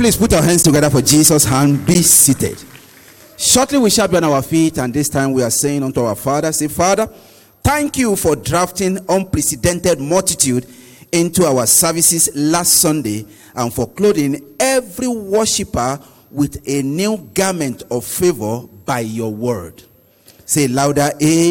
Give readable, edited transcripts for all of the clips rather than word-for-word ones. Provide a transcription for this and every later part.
Please put our hands together for Jesus and be seated. Shortly we shall be on our feet, and this time we are saying unto our Father, say, Father, thank you for drafting unprecedented multitude into our services last Sunday and for clothing every worshiper with a new garment of favor by your word. Say louder,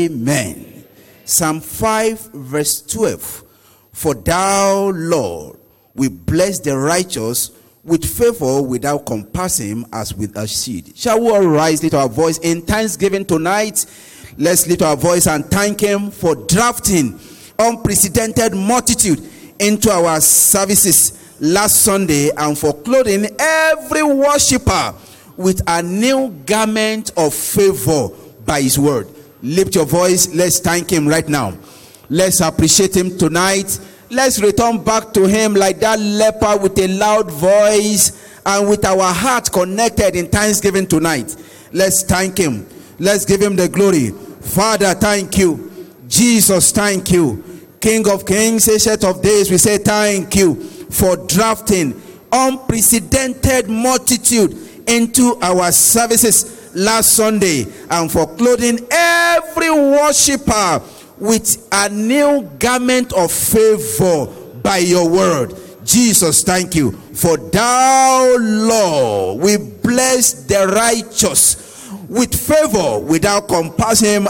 amen. Psalm 5 verse 12. For thou, Lord, will bless the righteous with favor without compassing as with a shield. Shall we all rise, lift our voice in thanksgiving tonight? Let's lift our voice and thank him for drafting unprecedented multitude into our services last Sunday and for clothing every worshiper with a new garment of favor by his word. Lift your voice. Let's thank him right now. Let's appreciate him tonight. Let's return back to him like that leper with a loud voice and with our heart connected in thanksgiving tonight. Let's thank him. Let's give him the glory. Father, thank you. Jesus, thank you. King of kings, Ancient of days, we say thank you for drafting unprecedented multitude into our services last Sunday and for clothing every worshiper with a new garment of favor by your word. Jesus, thank you. For thou, Lord, we bless the righteous with favor without compassing him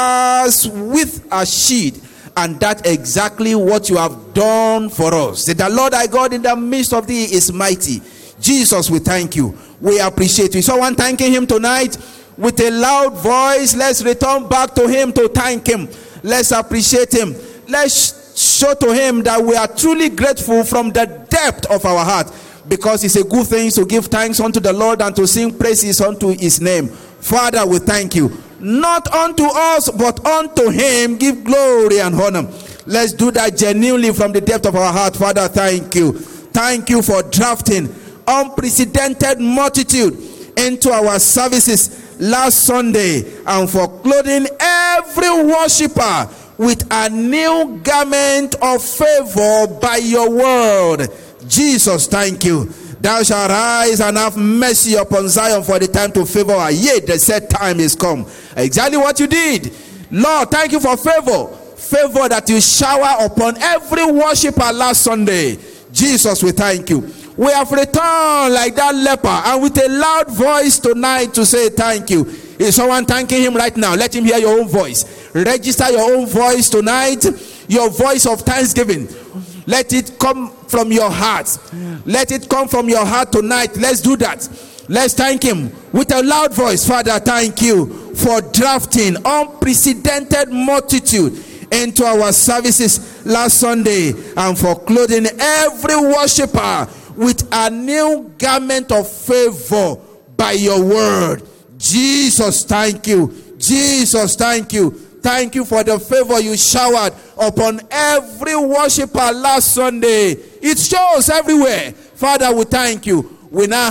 as with a shield. And that's exactly what you have done for us. The Lord thy God in the midst of thee is mighty. Jesus, we thank you. We appreciate you. Someone thanking him tonight with a loud voice. Let's return back to him to thank him. Let's appreciate him. Let's show to him that we are truly grateful from the depth of our heart, because it's a good thing to give thanks unto the Lord and to sing praises unto his name. Father, we thank you. Not unto us, but unto him give glory and honor. Let's do that genuinely from the depth of our heart. Father, thank you. Thank you for drafting unprecedented multitude into our services last Sunday and for clothing every worshiper with a new garment of favor by your word. Jesus, thank you. Thou shalt rise and have mercy upon Zion for the time to favor her. Yea, the set time is come. Exactly what you did. Lord, thank you for favor. Favor that you shower upon every worshiper last Sunday. Jesus, we thank you. We have returned like that leper and with a loud voice tonight to say thank you. Is someone thanking him right now? Let him hear your own voice. Register your own voice tonight. Your voice of thanksgiving. Let it come from your heart. Let it come from your heart tonight. Let's do that. Let's thank him with a loud voice. Father, thank you for drafting unprecedented multitude into our services last Sunday and for clothing every worshiper with a new garment of favor by your word. Jesus, thank you. Jesus, thank you. Thank you for the favor you showered upon every worshiper last Sunday. It shows everywhere. Father, we thank you. We now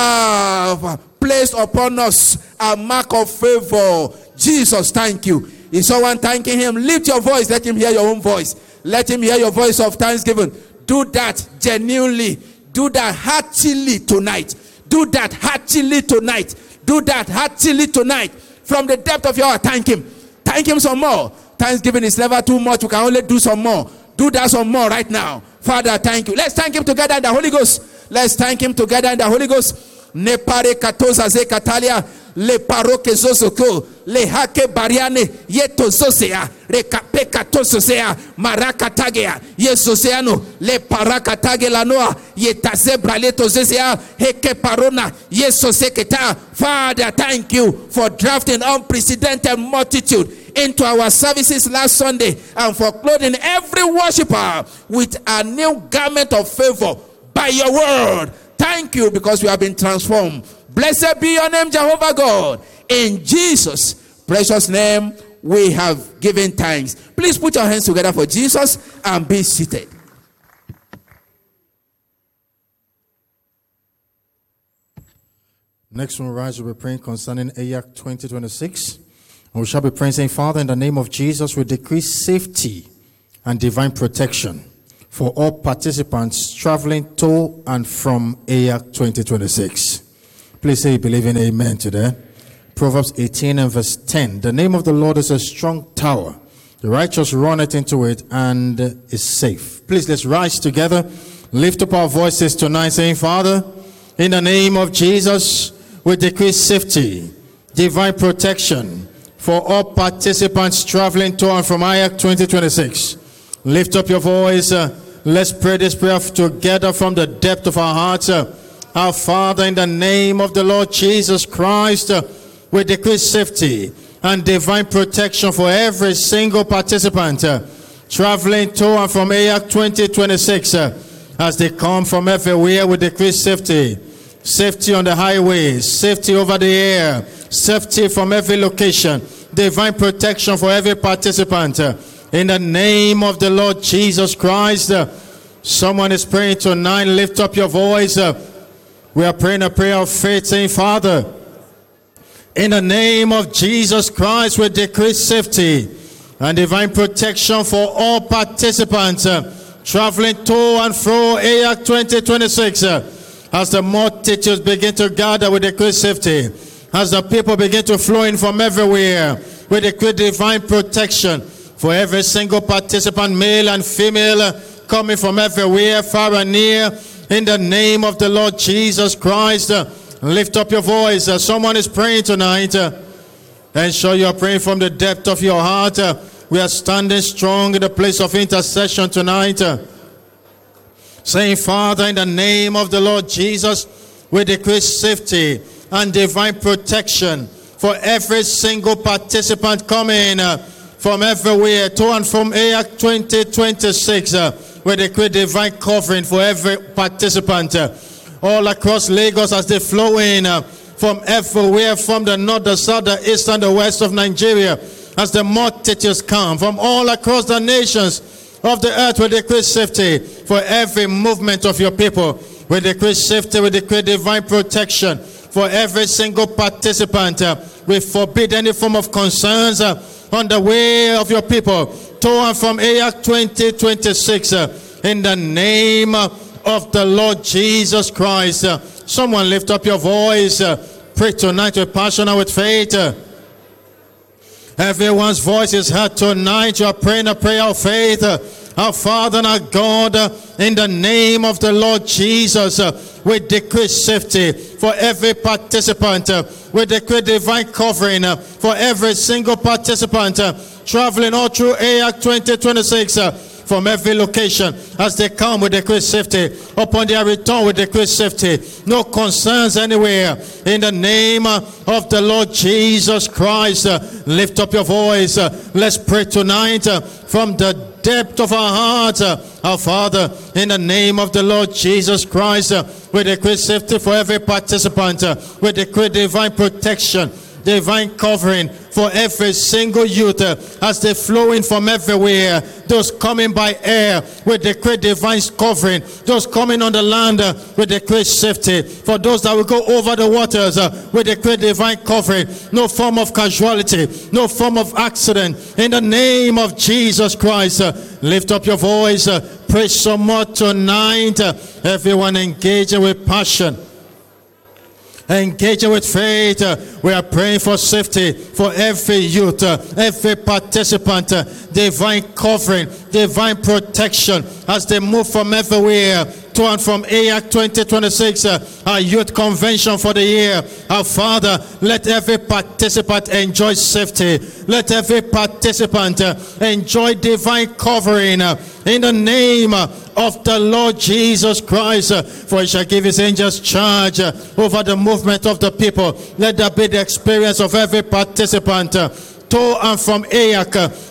have placed upon us a mark of favor. Jesus, thank you. Is someone thanking him? Lift your voice. Let him hear your own voice. Let him hear your voice of thanksgiving. Do that genuinely. Do that heartily tonight. Do that heartily tonight. Do that heartily tonight. From the depth of your heart, thank him. Thank him some more. Thanksgiving is never too much. We can only do some more. Do that some more right now. Father, thank you. Let's thank him together in the Holy Ghost. Let's thank him together in the Holy Ghost. Ne pare katoza ze katalia le paroke zozoko le hake bariane yeto zosea rekape katososea marakatagea yesoseano le parakatage la noa yetazebra leto zosea heke parona yesoseketa. Father, thank you for drafting unprecedented multitude into our services last Sunday and for clothing every worshiper with a new garment of favor by your word. Thank you because we have been transformed. Blessed be your name, Jehovah God. In Jesus' precious name, we have given thanks. Please put your hands together for Jesus and be seated. Next one, rise, we'll be praying concerning Ayak 2026. And we shall be praying, saying, Father, in the name of Jesus, we decree safety and divine protection for all participants traveling to and from AYAC 2026. Please say you believe in amen to that. Proverbs 18 and verse 10. The name of the Lord is a strong tower. The righteous runneth into it and is safe. Please, let's rise together. Lift up our voices tonight saying, Father, in the name of Jesus, we decree safety, divine protection for all participants traveling to and from AYAC 2026. Lift up your voice. Let's pray this prayer together from the depth of our hearts. Our Father, in the name of the Lord Jesus Christ, we decree safety and divine protection for every single participant traveling to and from AYAC 2026. As they come from everywhere, we decree safety. Safety on the highways, safety over the air, safety from every location, divine protection for every participant. In the name of the Lord Jesus Christ, someone is praying tonight. Lift up your voice. We are praying a prayer of faith, saying, Father, in the name of Jesus Christ, we decree safety and divine protection for all participants traveling to and fro AYAC 2026. As the multitudes begin to gather, we decree safety. As the people begin to flow in from everywhere, we decree divine protection for every single participant, male and female, coming from everywhere, far and near. In the name of the Lord Jesus Christ, lift up your voice. Someone is praying tonight. Ensure you are praying from the depth of your heart. We are standing strong in the place of intercession tonight. Saying, Father, in the name of the Lord Jesus, we decree safety and divine protection for every single participant coming from everywhere to and from AYAC 2026. We decree divine covering for every participant all across Lagos as they flow in from everywhere, from the north, the south, the east, and the west of Nigeria. As the multitudes come from all across the nations of the earth, we decree safety for every movement of your people. We decree safety, we decree divine protection for every single participant. We forbid any form of concerns on the way of your people to and from AYAC 2026 in the name of the Lord Jesus Christ. Someone lift up your voice. Pray tonight with passion and with faith. Everyone's voice is heard tonight. You are praying a prayer of faith. Our Father and our God, in the name of the Lord Jesus, we decree safety for every participant. We decree divine covering for every single participant traveling all through AYAC 2026. From every location, as they come, we decree safety. Upon their return, we decree safety. No concerns anywhere. In the name of the Lord Jesus Christ, lift up your voice. Let's pray tonight from the depth of our hearts. Our Father, in the name of the Lord Jesus Christ, we decree safety for every participant. We decree divine protection, divine covering for every single youth as they flow in from everywhere. Those coming by air, we decree divine covering. Those coming on the land, we decree safety. For those that will go over the waters, we decree divine covering. No form of casualty, no form of accident. In the name of Jesus Christ, lift up your voice. Pray some more tonight. Everyone engaging with passion, engaging with faith. We are praying for safety for every youth, every participant, divine covering, divine protection as they move from everywhere to and from AYAC 2026, our youth convention for the year. Our Father, let every participant enjoy safety. Let every participant enjoy divine covering in the name of the Lord Jesus Christ. For he shall give his angels charge over the movement of the people. Let that be the experience of every participant to and from AYAC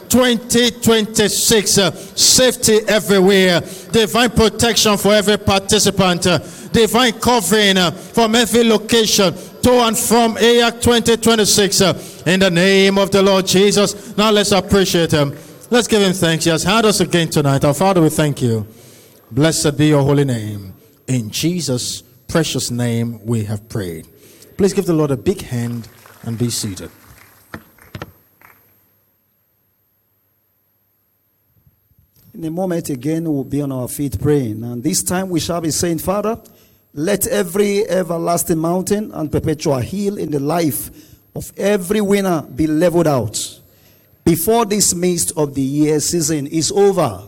2026. Safety everywhere, divine protection for every participant, divine covering from every location to and from AYAC 2026 in the name of the Lord Jesus. Now let's appreciate him. Let's give him thanks. He has heard us again tonight. Our Father, we thank you. Blessed be your holy name. In Jesus' precious name we have prayed. Please give the Lord a big hand and be seated. In a moment again, we'll be on our feet praying. And this time we shall be saying, Father, let every everlasting mountain and perpetual hill in the life of every winner be leveled out before this midst of the year season is over.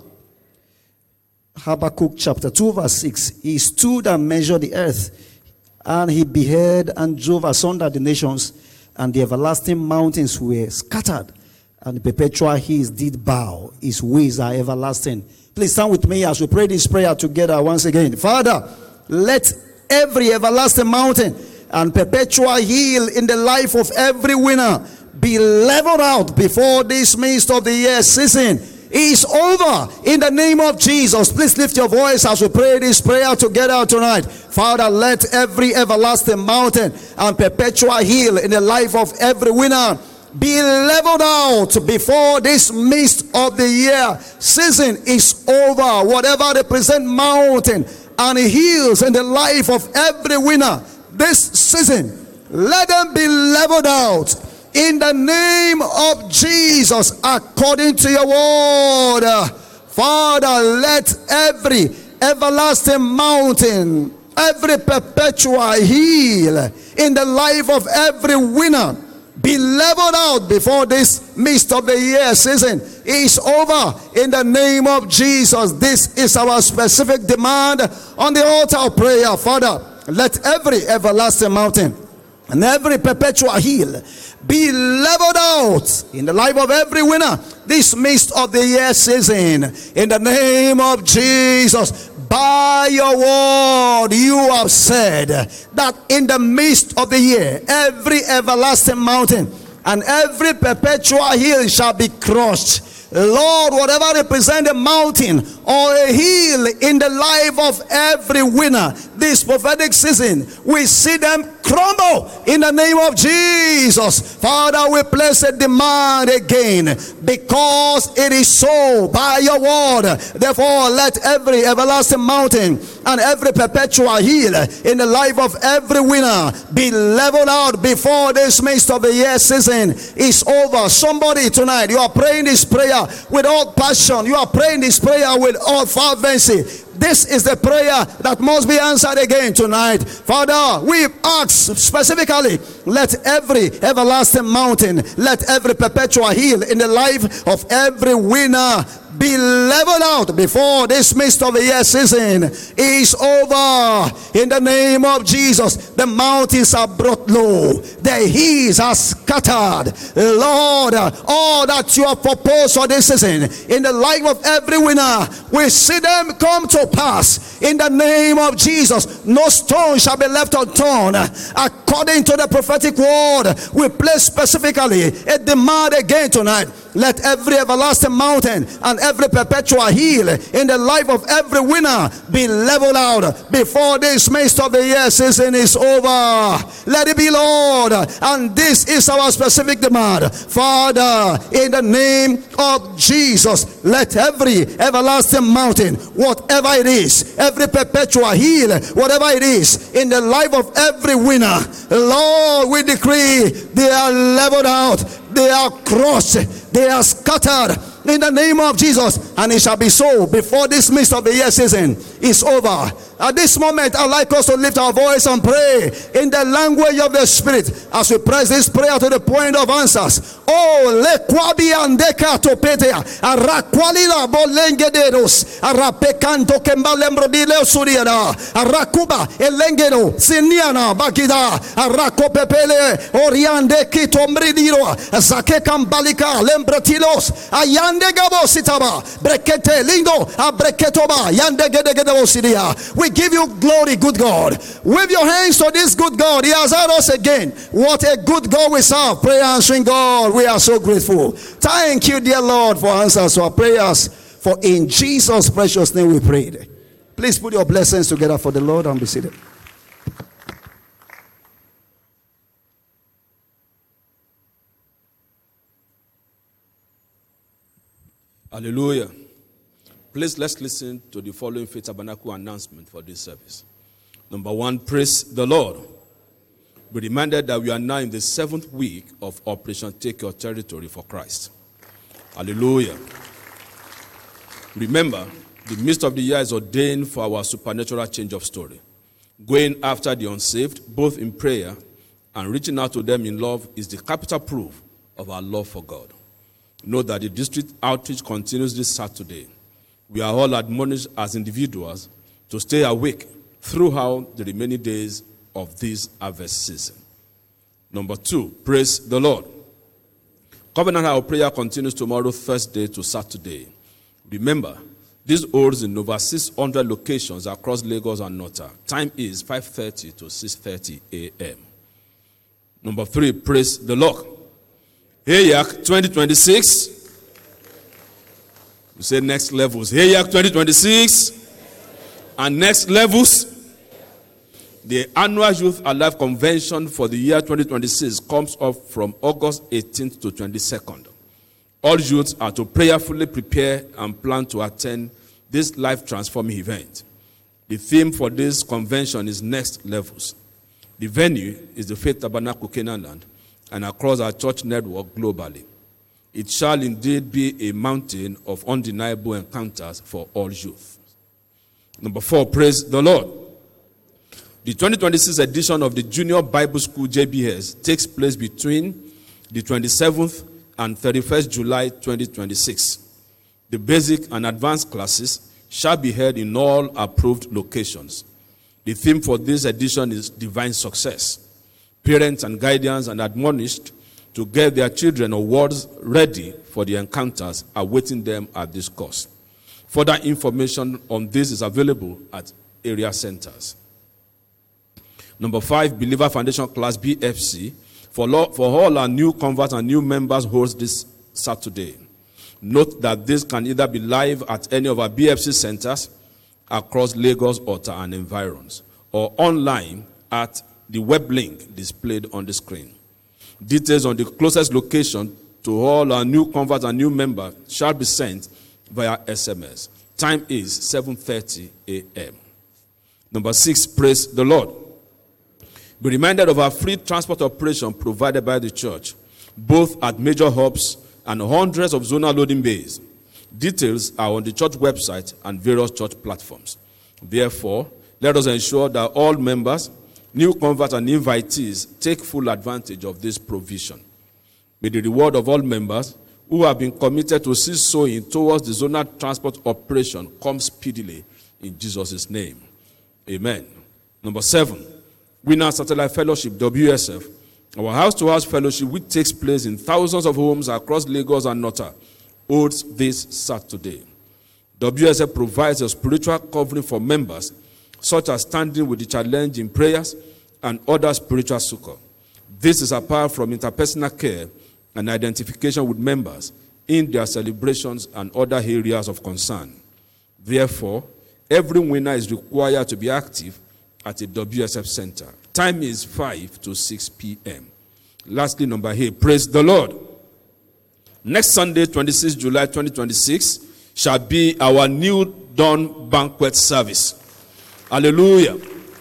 Habakkuk chapter 2 verse 6. He stood and measured the earth, and he beheld and drove asunder the nations, and the everlasting mountains were scattered, and the perpetual hills did bow. His ways are everlasting. Please stand with me as we pray this prayer together once again. Father, let every everlasting mountain and perpetual hill in the life of every winner be leveled out before this midst of the year season is over in the name of Jesus. Please lift your voice as we pray this prayer together tonight. Father, let every everlasting mountain and perpetual hill in the life of every winner be leveled out before this midst of the year season is over. Whatever represent mountain and hills in the life of every winner this season, let them be leveled out in the name of Jesus according to your word. Father, let every everlasting mountain, every perpetual hill in the life of every winner be leveled out before this midst of the year season is over in the name of Jesus. This is our specific demand on the altar of prayer. Father, let every everlasting mountain and every perpetual hill be leveled out in the life of every winner this midst of the year season in the name of Jesus. By your word, you have said that in the midst of the year, every everlasting mountain and every perpetual hill shall be crushed. Lord, whatever represents a mountain or a hill in the life of every winner this prophetic season, we see them crumble in the name of Jesus. Father, we place a demand again because it is so by your word. Therefore, let every everlasting mountain and every perpetual hill in the life of every winner be leveled out before this midst of the year season is over. Somebody tonight, you are praying this prayer with all passion. You are praying this prayer with all fervency. This is the prayer that must be answered again tonight. Father, we ask specifically, let every everlasting mountain, let every perpetual hill in the life of every winner be leveled out before this midst of the year season is over in the name of Jesus. The mountains are brought low, the hills are scattered. Lord, all that you have proposed for this season in the life of every winner, we see them come to pass in the name of Jesus. No stone shall be left unturned. According to the prophetic word, we place specifically a demand again tonight. Let every everlasting mountain and every perpetual hill in the life of every winner be leveled out before this midst of the year season is over. Let it be, Lord. And this is our specific demand. Father, in the name of Jesus, let every everlasting mountain, whatever it is, every perpetual hill, whatever it is, in the life of every winner, Lord, we decree they are leveled out, they are crushed, they are scattered in the name of Jesus, and it shall be so before this midst of the year season is over. At this moment, I'd like us to lift our voice and pray in the language of the Spirit as we press this prayer to the point of answers. Oh, le quabi andeka topetea, araqualila bolengederos, arapecanto kembalembro di leosuriana, aracuba elengero, siniana bagida, aracopepele, oriande kitomridiro, zake kambalika, lembratilos, ayande gabositaba, brekete lindo, abreketoba, yande gedegedosidia. We give you glory, good God. Wave your hands to this good God. He has heard us again. What a good God we serve. Prayer answering God. We are so grateful. Thank you, dear Lord, for answers to our prayers. For in Jesus' precious name we prayed. Please put your blessings together for the Lord and be seated. Hallelujah. Please, let's listen to the following Faith Tabernacle announcement for this service. Number one, praise the Lord. Be reminded that we are now in the 7th week of Operation Take Your Territory for Christ. Hallelujah. Remember, the midst of the year is ordained for our supernatural change of story. Going after the unsaved, both in prayer and reaching out to them in love, is the capital proof of our love for God. Note that the district outreach continues this Saturday. We are all admonished as individuals to stay awake throughout the remaining days of this harvest season. Number 2, praise the Lord. Covenant Hour prayer continues tomorrow, Thursday to Saturday. Remember, this holds in over 600 locations across Lagos and Nota. Time is 5:30 to 6:30 a.m. Number 3, praise the Lord. HEYAC 2026. You say next levels. HEYAC 2026 and next levels. The annual Youth Alive Convention for the year 2026 comes up from August 18th to 22nd. All youths are to prayerfully prepare and plan to attend this life-transforming event. The theme for this convention is Next Levels. The venue is the Faith Tabernacle Canaanland and across our church network globally. It shall indeed be a mountain of undeniable encounters for all youth. Number 4, praise the Lord. The 2026 edition of the Junior Bible School JBS takes place between the 27th and 31st July 2026. The basic and advanced classes shall be held in all approved locations. The theme for this edition is Divine Success. Parents and guardians are admonished to get their children or wards ready for the encounters awaiting them at this course. Further information on this is available at area centers. Number 5, Believer Foundation Class BFC for all our new converts and new members holds this Saturday. Note that this can either be live at any of our BFC centers across Lagos, Ota, and environs, or online at the web link displayed on the screen. Details on the closest location to all our new converts and new members shall be sent via SMS. Time is 7:30 a.m. Number 6, praise the Lord. Be reminded of our free transport operation provided by the church, both at major hubs and hundreds of zonal loading bays. Details are on the church website and various church platforms. Therefore, let us ensure that all members, new converts, and invitees take full advantage of this provision. May the reward of all members who have been committed to cease sowing towards the zonal transport operation come speedily in Jesus' name. Amen. Number 7, Winner Satellite Fellowship, WSF. Our house-to-house fellowship, which takes place in thousands of homes across Lagos and Nota, holds this Saturday. WSF provides a spiritual covering for members, such as standing with the challenge in prayers and other spiritual succor. This is apart from interpersonal care and identification with members in their celebrations and other areas of concern. Therefore, every winner is required to be active at a WSF center. Time is 5 to 6 p.m. Lastly, number 8, praise the Lord. Next Sunday, 26 July 2026, shall be our new dawn banquet service. Hallelujah.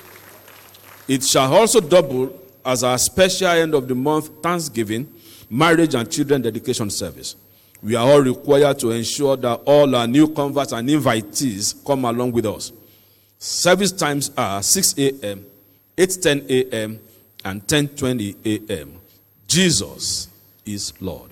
It shall also double as our special end of the month Thanksgiving, marriage, and children dedication service. We are all required to ensure that all our new converts and invitees come along with us. Service times are 6 a.m., 8:10 a.m., and 10:20 a.m. Jesus is Lord.